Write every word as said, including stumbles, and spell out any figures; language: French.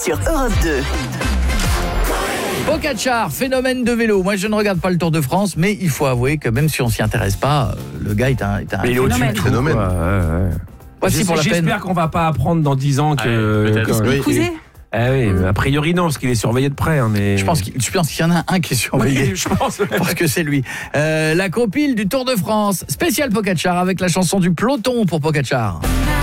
sur Europe deux. Pogačar, phénomène de vélo. Moi, je ne regarde pas le Tour de France, mais il faut avouer que même si on s'y intéresse pas, le gars est un, est un mais il est au-dessus de tout, phénomène. Ouais, ouais. Voici pour la peine. J'espère qu'on va pas apprendre dans dix ans que... Ouais, peut-être. que- Oui. Ah oui, a priori non, parce qu'il est surveillé de près. Hein, mais... Je pense qu'il je pense qu'il y en a un qui est surveillé. Oui, je pense. Parce que c'est lui. Euh, la compile du Tour de France, spécial Pogačar avec la chanson du peloton pour Pogačar.